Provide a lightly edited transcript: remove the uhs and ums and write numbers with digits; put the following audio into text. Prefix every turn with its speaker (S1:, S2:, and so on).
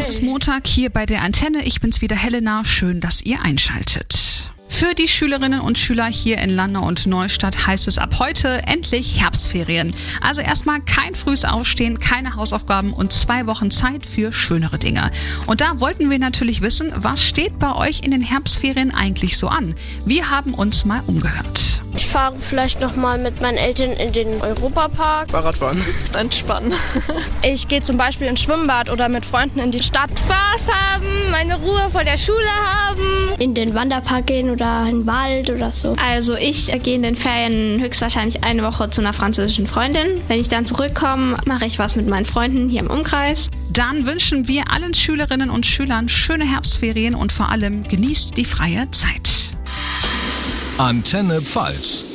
S1: Es ist Montag hier bei der Antenne. Ich bin's wieder, Helena. Schön, dass ihr einschaltet. Für die Schülerinnen und Schüler hier in Landau und Neustadt heißt es ab heute endlich Herbstferien. Also erstmal kein frühes Aufstehen, keine Hausaufgaben und 2 Wochen Zeit für schönere Dinge. Und da wollten wir natürlich wissen, was steht bei euch in den Herbstferien eigentlich so an? Wir haben uns mal umgehört.
S2: Ich fahre vielleicht noch mal mit meinen Eltern in den Europapark.
S3: Fahrradfahren. Entspannen.
S2: Ich gehe zum Beispiel ins Schwimmbad oder mit Freunden in die Stadt.
S4: Spaß haben, meine Ruhe vor der Schule haben.
S2: In den Wanderpark gehen oder in den Wald oder so.
S5: Also ich gehe in den Ferien höchstwahrscheinlich eine Woche zu einer französischen Freundin. Wenn ich dann zurückkomme, mache ich was mit meinen Freunden hier im Umkreis.
S1: Dann wünschen wir allen Schülerinnen und Schülern schöne Herbstferien und vor allem genießt die freie Zeit.
S6: Antenne Pfalz.